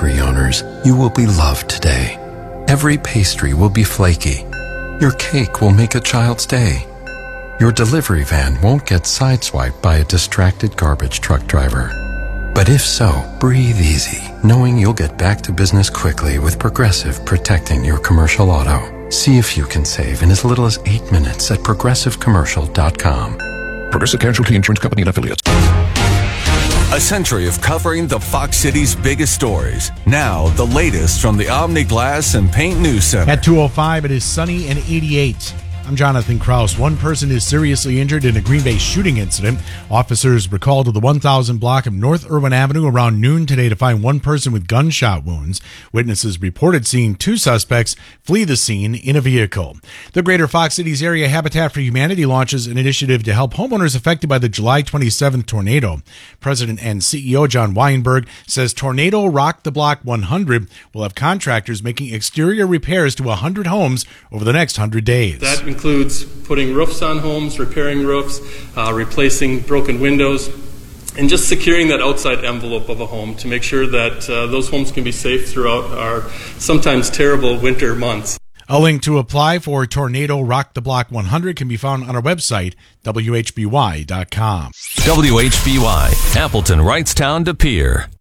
bakery owners, you will be loved today. Every pastry will be flaky. Your cake will make a child's day. Your delivery van won't get sideswiped by a distracted garbage truck driver. But if so, breathe easy, knowing you'll get back to business quickly with Progressive protecting your commercial auto. See if you can save in as little as 8 minutes at progressivecommercial.com. Progressive Casualty Insurance Company and Affiliates. A century of covering the Fox City's biggest stories. Now, the latest from the Omni Glass and Paint News Center. At 2:05, it is sunny and 88. I'm Jonathan Kraus. One person is seriously injured in a Green Bay shooting incident. Officers were called to the 1000 block of North Irwin Avenue around noon today to find one person with gunshot wounds. Witnesses reported seeing two suspects flee the scene in a vehicle. The Greater Fox Cities Area Habitat for Humanity launches an initiative to help homeowners affected by the July 27th tornado. President and CEO John Weinberg says Tornado Rock the Block 100 will have contractors making exterior repairs to 100 homes over the next 100 days. That includes putting roofs on homes, repairing roofs, replacing broken windows, and just securing that outside envelope of a home to make sure that those homes can be safe throughout our sometimes terrible winter months. A link to apply for Tornado Rock the Block 100 can be found on our website, WHBY.com. WHBY, Appleton, Wrightstown, De Pere.